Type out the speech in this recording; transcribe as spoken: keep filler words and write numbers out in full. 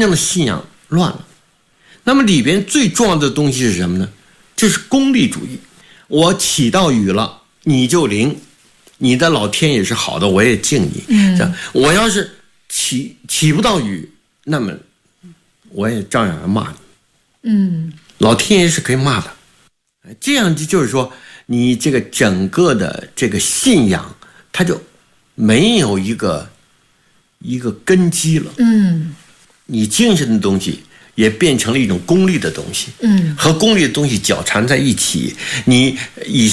正的信仰乱了。那么里边最重要的东西是什么呢？就是功利主义。我起到雨了，你就灵，你的老天也是好的，我也敬你。嗯，我要是起起不到雨，那么我也照样要骂你。嗯，老天爷是可以骂的。这样就是说，你这个整个的这个信仰，它就没有一个一个根基了。嗯，你精神的东西也变成了一种功利的东西。嗯，和功利的东西搅缠在一起，你以